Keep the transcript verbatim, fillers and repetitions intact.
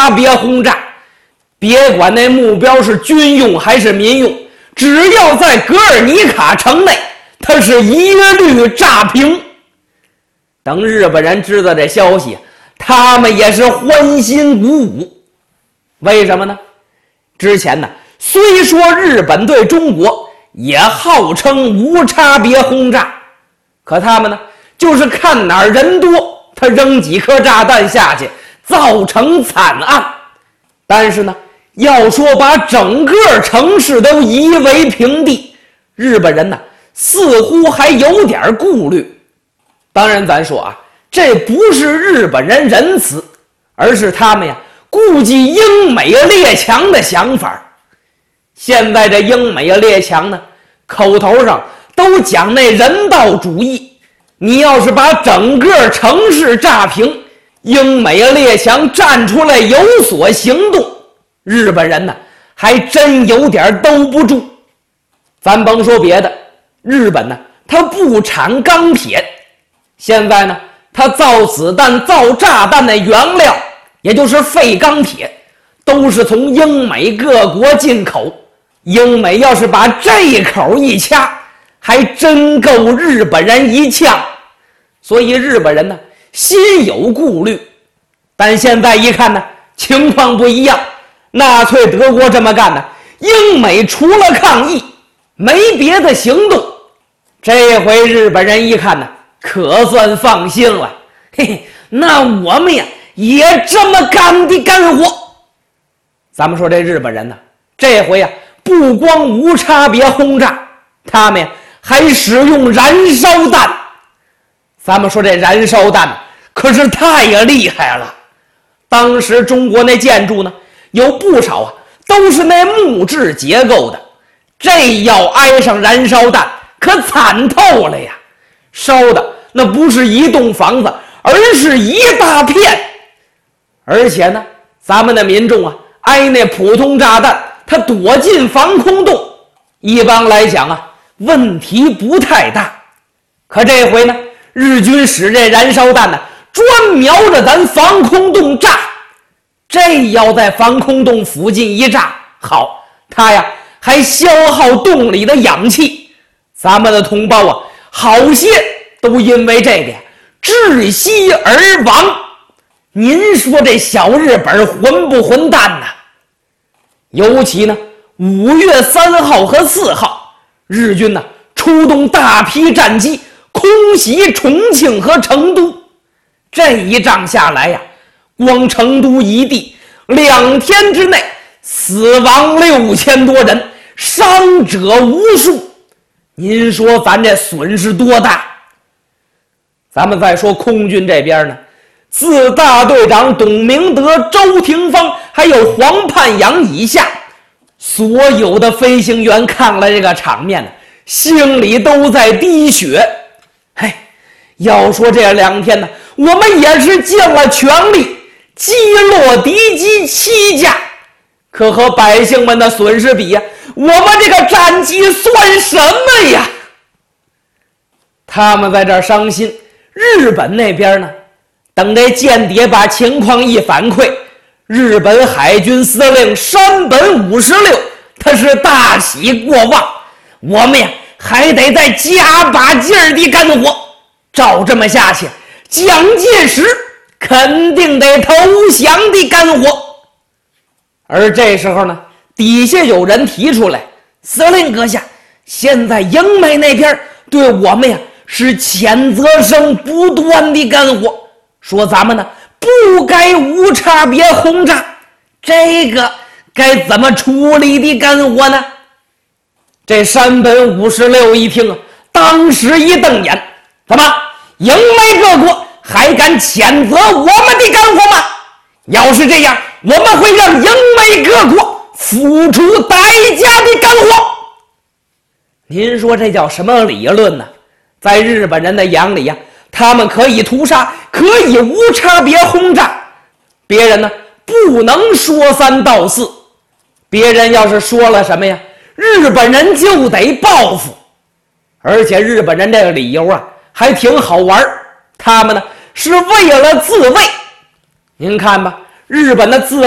差别轰炸，别管那目标是军用还是民用，只要在格尔尼卡城内，它是一律炸平。等日本人知道这消息，他们也是欢欣鼓舞。为什么呢？之前呢，虽说日本对中国也号称无差别轰炸，可他们呢，就是看哪儿人多，他扔几颗炸弹下去，造成惨案。但是呢，要说把整个城市都夷为平地，日本人呢，似乎还有点顾虑。当然咱说啊，这不是日本人仁慈，而是他们呀顾忌英美列强的想法。现在这英美列强呢，口头上都讲那人道主义，你要是把整个城市炸平，英美列强站出来有所行动，日本人呢还真有点兜不住。咱甭说别的，日本呢它不产钢铁，现在呢它造子弹造炸弹的原料，也就是废钢铁，都是从英美各国进口。英美要是把这口一掐，还真够日本人一呛。所以日本人呢心有顾虑。但现在一看呢，情况不一样，纳粹德国这么干呢，英美除了抗议没别的行动。这回日本人一看呢，可算放心了。嘿嘿，那我们呀也这么干的干活。咱们说这日本人呢，这回呀不光无差别轰炸，他们呀还使用燃烧弹。咱们说这燃烧弹可是太厉害了。当时中国那建筑呢，有不少啊都是那木质结构的，这要挨上燃烧弹可惨透了呀。烧的那不是一栋房子，而是一大片。而且呢，咱们的民众啊挨那普通炸弹，他躲进防空洞，一般来讲啊问题不太大。可这回呢，日军使这燃烧弹呢专瞄着咱防空洞炸。这要在防空洞附近一炸，好，他呀还消耗洞里的氧气，咱们的同胞啊好些都因为这个呀窒息而亡。您说这小日本混不混蛋呢？尤其呢五月三号和四号，日军呢出动大批战机空袭重庆和成都。这一仗下来呀，光成都一地两天之内死亡六千多人，伤者无数。您说咱这损失多大？咱们再说空军这边呢，自大队长董明德、周廷芳还有黄盼阳以下，所有的飞行员看了这个场面呢，心里都在滴血。嘿，要说这两天呢，我们也是尽了全力击落敌机七架，可和百姓们的损失比呀，我们这个战绩算什么呀？他们在这儿伤心，日本那边呢，等这间谍把情况一反馈，日本海军司令山本五十六他是大喜过望，我们呀还得再加把劲儿地干活。照这么下去，蒋介石肯定得投降地干活。而这时候呢，底下有人提出来，司令阁下，现在英美那边对我们呀是谴责声不断地干活，说咱们呢不该无差别轰炸，这个该怎么处理的干活呢？这山本五十六一听啊，当时一瞪眼，怎么英美各国还敢谴责我们的干活吗？要是这样，我们会让英美各国付出代价的干活。您说这叫什么理论呢？在日本人的眼里呀，他们可以屠杀，可以无差别轰炸，别人呢不能说三道四。别人要是说了什么呀，日本人就得报复。而且日本人这个理由啊还挺好玩，他们呢是为了自卫。您看吧，日本的自